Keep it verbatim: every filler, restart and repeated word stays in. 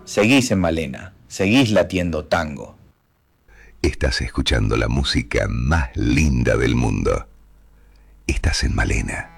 seguís en Malena, seguís latiendo tango. Estás escuchando la música más linda del mundo. Estás en Malena.